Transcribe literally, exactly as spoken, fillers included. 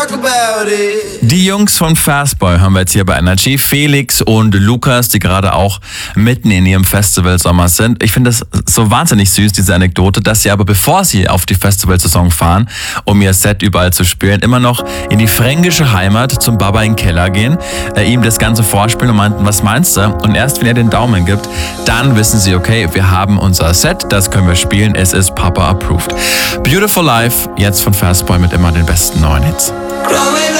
talk about it. Die Jungs von Fastboy haben wir jetzt hier bei Energy. Felix und Lukas, die gerade auch mitten in ihrem Festivalsommer sind. Ich finde das so wahnsinnig süß, diese Anekdote, dass sie aber, bevor sie auf die Festivalsaison fahren, um ihr Set überall zu spielen, immer noch in die fränkische Heimat zum Baba in den Keller gehen, äh, ihm das Ganze vorspielen und meinten, was meinst du? Und erst wenn er den Daumen gibt, dann wissen sie, okay, wir haben unser Set, das können wir spielen, es ist Papa approved. Beautiful Life, jetzt von Fastboy mit immer den besten neuen Hits.